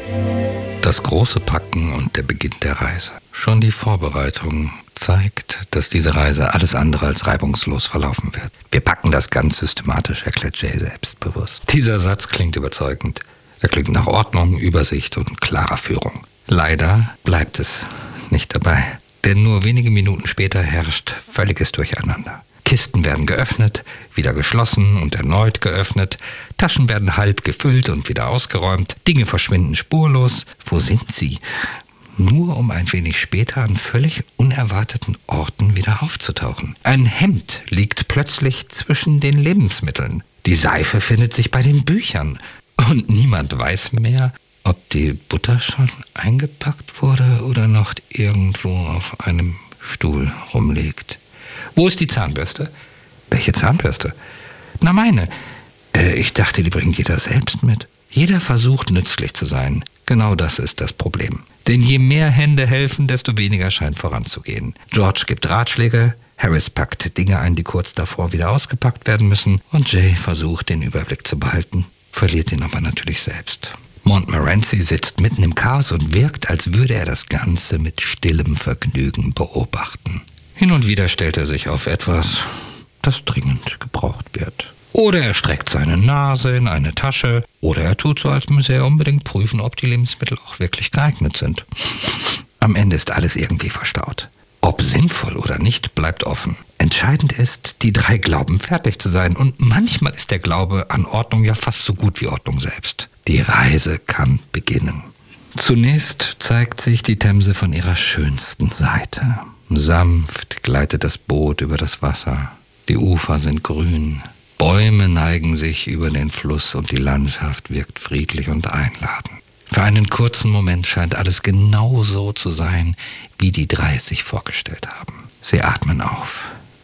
Das große Packen und der Beginn der Reise. Schon die Vorbereitung zeigt, dass diese Reise alles andere als reibungslos verlaufen wird. Wir packen das ganz systematisch, erklärt Jay selbstbewusst. Dieser Satz klingt überzeugend. Er klingt nach Ordnung, Übersicht und klarer Führung. Leider bleibt es nicht dabei. Denn nur wenige Minuten später herrscht völliges Durcheinander. Kisten werden geöffnet, wieder geschlossen und erneut geöffnet. Taschen werden halb gefüllt und wieder ausgeräumt. Dinge verschwinden spurlos. Wo sind sie? Nur um ein wenig später an völlig unerwarteten Orten wieder aufzutauchen. Ein Hemd liegt plötzlich zwischen den Lebensmitteln. Die Seife findet sich bei den Büchern. Und niemand weiß mehr, ob die Butter schon eingepackt wurde oder noch irgendwo auf einem Stuhl rumliegt. Wo ist die Zahnbürste? Welche Zahnbürste? Na meine. Ich dachte, die bringt jeder selbst mit. Jeder versucht, nützlich zu sein. Genau das ist das Problem. Denn je mehr Hände helfen, desto weniger scheint voranzugehen. George gibt Ratschläge, Harris packt Dinge ein, die kurz davor wieder ausgepackt werden müssen, und Jay versucht, den Überblick zu behalten, verliert ihn aber natürlich selbst. Montmorency sitzt mitten im Chaos und wirkt, als würde er das Ganze mit stillem Vergnügen beobachten. Hin und wieder stellt er sich auf etwas, das dringend gebraucht wird. Oder er streckt seine Nase in eine Tasche. Oder er tut so, als müsse er unbedingt prüfen, ob die Lebensmittel auch wirklich geeignet sind. Am Ende ist alles irgendwie verstaut. Ob sinnvoll oder nicht, bleibt offen. Entscheidend ist, die drei glauben, fertig zu sein. Und manchmal ist der Glaube an Ordnung ja fast so gut wie Ordnung selbst. Die Reise kann beginnen. Zunächst zeigt sich die Themse von ihrer schönsten Seite. Sanft gleitet das Boot über das Wasser. Die Ufer sind grün. Bäume neigen sich über den Fluss und die Landschaft wirkt friedlich und einladend. Für einen kurzen Moment scheint alles genau so zu sein, wie die drei es sich vorgestellt haben. Sie atmen auf.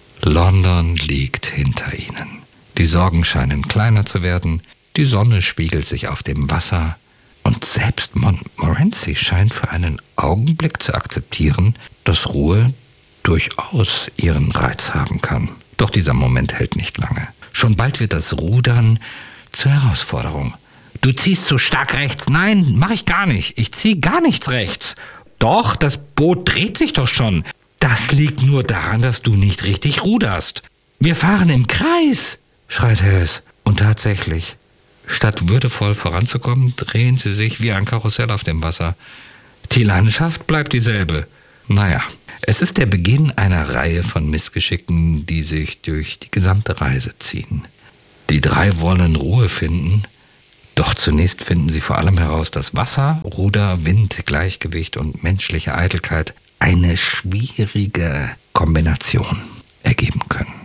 London liegt hinter ihnen. Die Sorgen scheinen kleiner zu werden. Die Sonne spiegelt sich auf dem Wasser. Und selbst Montmorency scheint für einen Augenblick zu akzeptieren, dass Ruhe durchaus ihren Reiz haben kann. Doch dieser Moment hält nicht lange. Schon bald wird das Rudern zur Herausforderung. Du ziehst zu stark rechts. Nein, mach ich gar nicht. Ich ziehe gar nichts rechts. Doch, das Boot dreht sich doch schon. Das liegt nur daran, dass du nicht richtig ruderst. Wir fahren im Kreis, schreit Harris. Und tatsächlich, statt würdevoll voranzukommen, drehen sie sich wie ein Karussell auf dem Wasser. Die Landschaft bleibt dieselbe. Naja, es ist der Beginn einer Reihe von Missgeschicken, die sich durch die gesamte Reise ziehen. Die drei wollen Ruhe finden, doch zunächst finden sie vor allem heraus, dass Wasser, Ruder, Wind, Gleichgewicht und menschliche Eitelkeit eine schwierige Kombination ergeben können.